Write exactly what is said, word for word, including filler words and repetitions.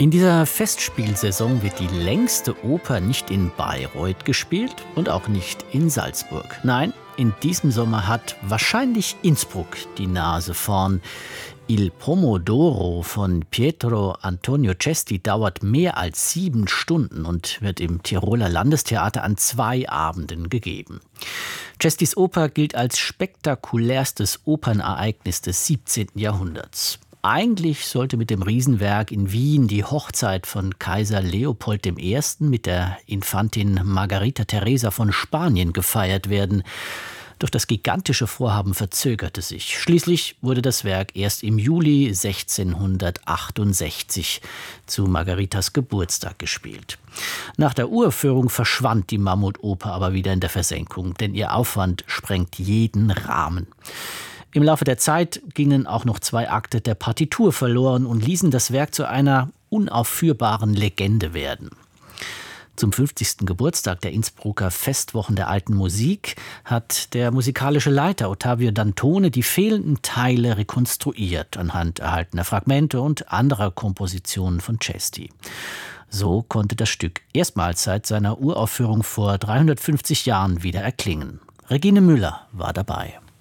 In dieser Festspielsaison wird die längste Oper nicht in Bayreuth gespielt und auch nicht in Salzburg. Nein, in diesem Sommer hat wahrscheinlich Innsbruck die Nase vorn. Il Pomodoro von Pietro Antonio Cesti dauert mehr als sieben Stunden und wird im Tiroler Landestheater an zwei Abenden gegeben. Cestis Oper gilt als spektakulärstes Opernereignis des siebzehnten Jahrhunderts. Eigentlich sollte mit dem Riesenwerk in Wien die Hochzeit von Kaiser Leopold der Erste. mit der Infantin Margarita Teresa von Spanien gefeiert werden. Doch das gigantische Vorhaben verzögerte sich. Schließlich wurde das Werk erst im Juli sechzehnhundertachtundsechzig zu Margaritas Geburtstag gespielt. Nach der Uraufführung verschwand die Mammutoper aber wieder in der Versenkung, denn ihr Aufwand sprengt jeden Rahmen. Im Laufe der Zeit gingen auch noch zwei Akte der Partitur verloren und ließen das Werk zu einer unaufführbaren Legende werden. Zum fünfzigsten Geburtstag der Innsbrucker Festwochen der alten Musik hat der musikalische Leiter Ottavio Dantone die fehlenden Teile rekonstruiert anhand erhaltener Fragmente und anderer Kompositionen von Cesti. So konnte das Stück erstmals seit seiner Uraufführung vor dreihundertfünfzig Jahren wieder erklingen. Regine Müller war dabei.